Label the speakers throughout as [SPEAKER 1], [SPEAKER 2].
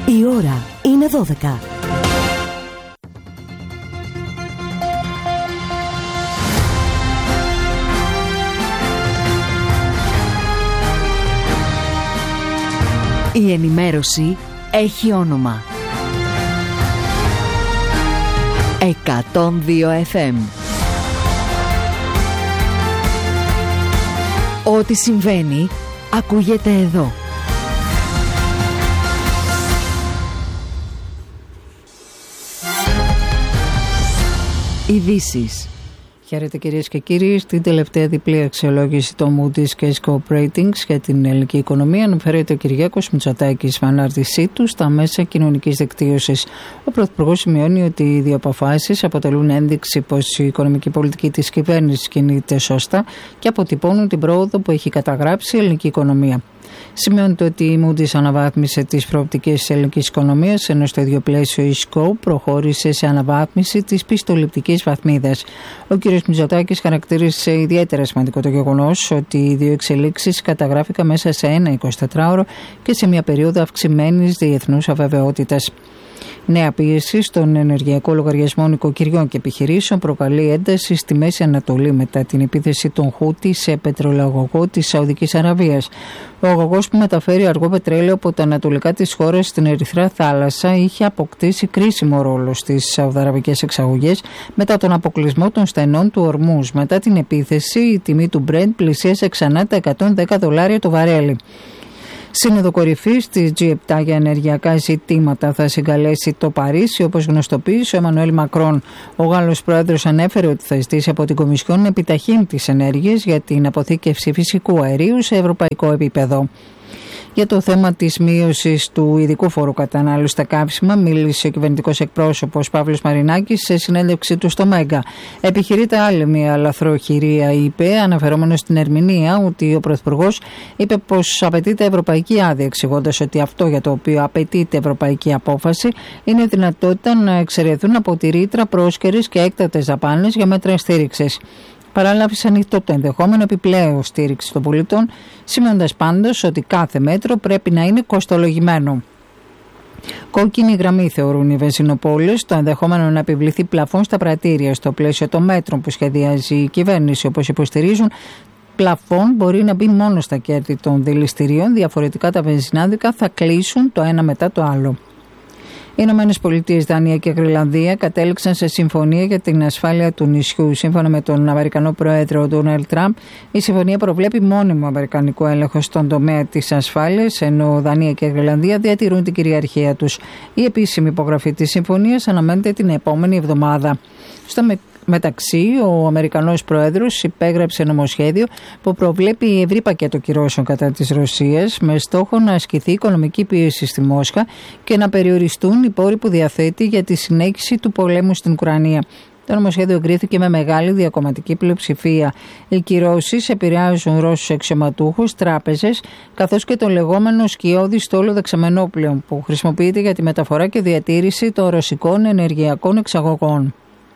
[SPEAKER 1] Η ώρα είναι 12. Η ενημέρωση έχει όνομα. 102 FM. Ό,τι συμβαίνει ακούγεται εδώ. Ειδήσεις.
[SPEAKER 2] Χαίρετε κυρίες και κύριοι. Στην τελευταία διπλή αξιολόγηση των Moody's και Scope Ratings για την ελληνική οικονομία αναφέρεται ο Κυριάκος Μητσοτάκης με ανάρτησή του στα μέσα κοινωνικής δικτύωσης. Ο Πρωθυπουργός σημειώνει ότι οι δύο αποφάσεις αποτελούν ένδειξη πως η οικονομική πολιτική της κυβέρνησης κινείται σωστά και αποτυπώνουν την πρόοδο που έχει καταγράψει η ελληνική οικονομία. Σημειώνεται ότι η Moody's αναβάθμισε τις προοπτικές της ελληνικής οικονομίας, ενώ στο ίδιο πλαίσιο η Scope προχώρησε σε αναβάθμιση της πιστοληπτικής βαθμίδας. Ο κ. Μητσοτάκης χαρακτήρισε ιδιαίτερα σημαντικό το γεγονός ότι οι δύο εξελίξεις καταγράφηκαν μέσα σε ένα 24ωρο και σε μια περίοδο αυξημένης διεθνούς αβεβαιότητας. Νέα πίεση στον ενεργειακό λογαριασμό νοικοκυριών και επιχειρήσεων προκαλεί ένταση στη Μέση Ανατολή μετά την επίθεση των Χούτι σε πετρελαγωγό της Σαουδικής Αραβίας. Ο αγωγός που μεταφέρει αργό πετρέλαιο από τα ανατολικά της χώρας στην Ερυθρά Θάλασσα είχε αποκτήσει κρίσιμο ρόλο στις σαουδαραβικές εξαγωγές μετά τον αποκλεισμό των στενών του Ορμούζ. Μετά την επίθεση, η τιμή του Brent πλησίασε ξανά τα $110 το βαρέλι. Σύνοδο κορυφής της G7 για ενεργειακά ζητήματα θα συγκαλέσει το Παρίσι, όπως γνωστοποίησε ο Εμμανουέλ Μακρόν. Ο Γάλλος πρόεδρος ανέφερε ότι θα ζητήσει από την Κομισιόν να επιταχύνει τις ενέργειες για την αποθήκευση φυσικού αερίου σε ευρωπαϊκό επίπεδο. Για το θέμα της μείωσης του ειδικού φόρου κατανάλωσης στα καύσιμα μίλησε ο κυβερνητικός εκπρόσωπος Παύλος Μαρινάκης σε συνέντευξή του στο Μέγκα. Επιχειρείται άλλη μια λαθροχειρία, είπε, αναφερόμενος στην ερμηνεία ότι ο Πρωθυπουργός είπε πως απαιτείται ευρωπαϊκή άδεια, εξηγώντας ότι αυτό για το οποίο απαιτείται ευρωπαϊκή απόφαση είναι η δυνατότητα να εξαιρεθούν από τη ρήτρα πρόσκαιρες και έκτατες δαπάνες για μέτρα στήριξης. Παράλαβε ανοιχτό το ενδεχόμενο επιπλέον στήριξη των πολιτών, σημαίνοντας πάντως ότι κάθε μέτρο πρέπει να είναι κοστολογημένο. Κόκκινη γραμμή θεωρούν οι βενζινοπόλες το ενδεχόμενο να επιβληθεί πλαφόν στα πρατήρια στο πλαίσιο των μέτρων που σχεδιάζει η κυβέρνηση. Όπως υποστηρίζουν, πλαφόν μπορεί να μπει μόνο στα κέρδη των δηληστηρίων, διαφορετικά τα βενζινάδικα θα κλείσουν το ένα μετά το άλλο. Οι ΗΠΑ, Δανία και Γροιλανδία κατέληξαν σε συμφωνία για την ασφάλεια του νησιού. Σύμφωνα με τον Αμερικανό Πρόεδρο Ντόναλντ Τραμπ, η συμφωνία προβλέπει μόνιμο αμερικανικό έλεγχο στον τομέα της ασφάλειας, ενώ Δανία και Γροιλανδία διατηρούν την κυριαρχία τους. Η επίσημη υπογραφή της συμφωνίας αναμένεται την επόμενη εβδομάδα. Στο μεταξύ, ο Αμερικανός Πρόεδρος υπέγραψε νομοσχέδιο που προβλέπει ευρύ πακέτο κυρώσεων κατά της Ρωσίας με στόχο να ασκηθεί οικονομική πίεση στη Μόσχα και να περιοριστούν οι πόροι που διαθέτει για τη συνέχιση του πολέμου στην Ουκρανία. Το νομοσχέδιο εγκρίθηκε με μεγάλη διακομματική πλειοψηφία. Οι κυρώσεις επηρεάζουν Ρώσους αξιωματούχους, τράπεζες, καθώς και το λεγόμενο σκιώδη στόλο δεξαμενόπλων που χρησιμοποιείται για τη μεταφορά και διατήρηση των ρωσικών ενεργειακών εξαγωγών.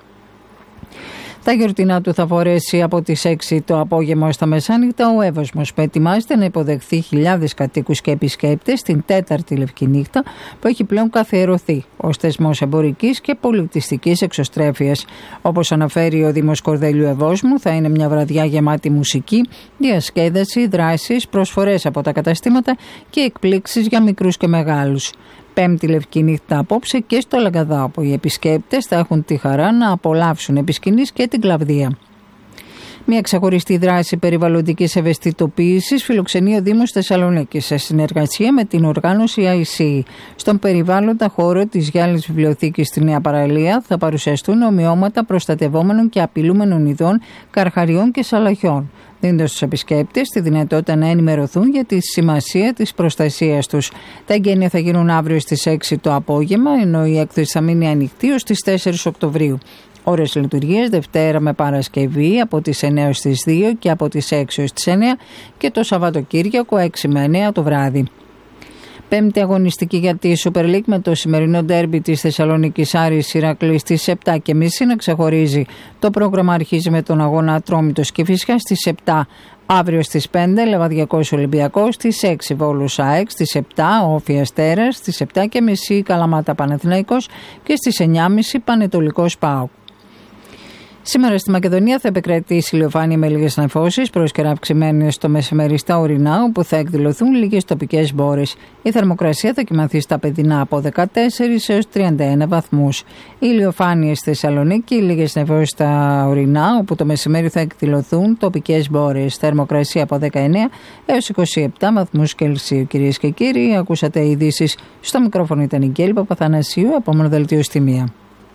[SPEAKER 2] Τα γιορτινά του θα φορέσει από τις 6 το απόγευμα στα μεσάνυχτα ο Εύωσμος που ετοιμάζεται να υποδεχθεί χιλιάδες κατοίκους και επισκέπτες την τέταρτη Λευκή Νύχτα που έχει πλέον καθιερωθεί ως θεσμός εμπορικής και πολιτιστικής εξωστρέφειας. Όπως αναφέρει ο Δήμος Κορδέλιου Ευόσμου, θα είναι μια βραδιά γεμάτη μουσική, διασκέδαση, δράσεις, προσφορές από τα καταστήματα και εκπλήξεις για μικρούς και μεγάλους. Πέμπτη Λευκή Νύχτα απόψε και στο Λαγκαδά, όπου οι επισκέπτες θα έχουν τη χαρά να απολαύσουν επί σκηνής και την κλαβδία. Μια ξεχωριστή δράση περιβαλλοντικής ευαισθητοποίησης φιλοξενεί ο Δήμος Θεσσαλονίκης σε συνεργασία με την οργάνωση IC. Στον περιβάλλοντα χώρο της Γιάλης Βιβλιοθήκης στη Νέα Παραλία θα παρουσιαστούν ομοιώματα προστατευόμενων και απειλούμενων ειδών καρχαριών και σαλαχιών, δίνοντας στους επισκέπτες τη δυνατότητα να ενημερωθούν για τη σημασία της προστασίας τους. Τα εγγένεια θα γίνουν αύριο στις 6 το απόγευμα, ενώ η έκθεση θα μείνει ανοιχτή ως τις 4 Οκτωβρίου. Ώρες λειτουργίας Δευτέρα με Παρασκευή από τις 9 ως τις 2 και από τις 6 ως τις 9 και το Σαββατοκύριακο 6 με 9 το βράδυ. Πέμπτη αγωνιστική για τη Super League με το σημερινό ντέρμπι της Θεσσαλονίκης Άρης Ηρακλής στις 7.30 να ξεχωρίζει. Το πρόγραμμα αρχίζει με τον αγώνα Ατρόμητος Κηφισιάς στις 7. Αύριο στις 5 Λεβαδιακός Ολυμπιακός, στις 6 Βόλος ΑΕΚ, στις 7 Όφη Αστέρας, στις 7.30 Καλαμάτα Παναθηναϊκός και στις 9.30 Πανετολικός ΠΑΟΚ. Σήμερα στη Μακεδονία θα επικρατήσει ηλιοφάνεια με λίγες νεφώσεις, πρόσκαιρα αυξημένες στο μεσημέρι στα ορεινά, όπου θα εκδηλωθούν λίγες τοπικές μπόρες. Η θερμοκρασία θα κυμανθεί στα παιδινά από 14 έως 31 βαθμούς. Η ηλιοφάνεια στη Θεσσαλονίκη, λίγες νεφώσεις στα ορεινά, όπου το μεσημέρι θα εκδηλωθούν τοπικές μπόρες. Θερμοκρασία από 19 έως 27 βαθμούς Κελσίου. Κυρίες και κύριοι, ακούσατε ειδήσεις. Στο μικρόφωνο ήταν η Γκέλη Παπαθανασίου, επόμενο δελτίο στη 1.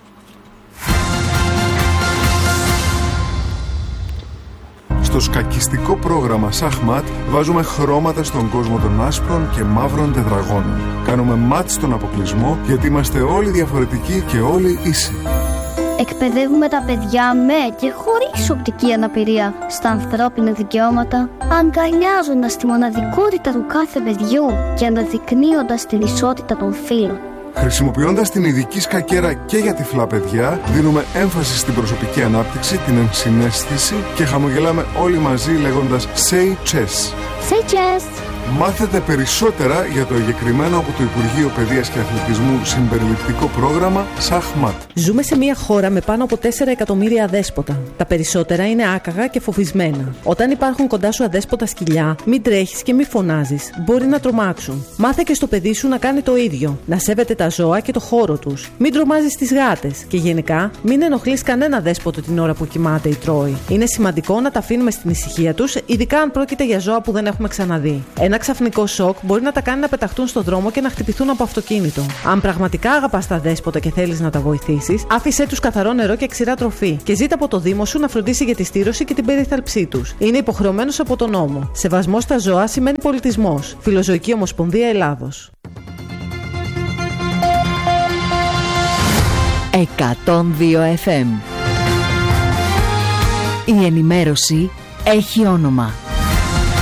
[SPEAKER 3] Στο σκακιστικό πρόγραμμα Σαχμάτ βάζουμε χρώματα στον κόσμο των άσπρων και μαύρων τετραγώνων. Κάνουμε μάτ στον αποκλεισμό γιατί είμαστε όλοι διαφορετικοί και όλοι ίσοι.
[SPEAKER 4] Εκπαιδεύουμε τα παιδιά με και χωρίς οπτική αναπηρία στα ανθρώπινα δικαιώματα, αγκαλιάζοντας τη μοναδικότητα του κάθε παιδιού και αναδεικνύοντας την ισότητα των φύλων.
[SPEAKER 3] Χρησιμοποιώντας την ειδική σκακέρα και για τυφλά παιδιά, δίνουμε έμφαση στην προσωπική ανάπτυξη, την ενσυναίσθηση και χαμογελάμε όλοι μαζί λέγοντας Say Chess.
[SPEAKER 4] Say Chess!
[SPEAKER 3] Μάθετε περισσότερα για το εγκεκριμένο από το Υπουργείο Παιδείας και Αθλητισμού συμπεριληπτικό πρόγραμμα Σαχμάτ.
[SPEAKER 5] Ζούμε σε μια χώρα με πάνω από 4 εκατομμύρια αδέσποτα. Τα περισσότερα είναι άκαγα και φοβισμένα. Όταν υπάρχουν κοντά σου αδέσποτα σκυλιά, μην τρέχεις και μην φωνάζεις. Μπορεί να τρομάξουν. Μάθε και στο παιδί σου να κάνει το ίδιο. Να σέβεται τα ζώα και το χώρο τους. Μην τρομάζεις τις γάτες. Και γενικά, μην ενοχλείς κανένα δέσποτο την ώρα που κοιμάται ή τρώει. Είναι σημαντικό να τα αφήνουμε στην ησυχία τους, ειδικά αν πρόκειται για ζώα που δεν έχουμε ξαναδεί. Ένα ξαφνικό σοκ μπορεί να τα κάνει να πεταχτούν στο δρόμο και να χτυπηθούν από αυτοκίνητο. Αν πραγματικά αγαπάς τα δέσποτα και θέλεις να τα βοηθήσεις, άφησέ τους καθαρό νερό και ξηρά τροφή και ζήτα από το Δήμο σου να φροντίσει για τη στήρωση και την περίθαλψή τους. Είναι υποχρεωμένος από τον νόμο. Σεβασμός στα ζώα σημαίνει πολιτισμός. Φιλοζωική Ομοσπονδία Ελλάδος.
[SPEAKER 1] 102 FM. Η ενημέρωση έχει όνομα.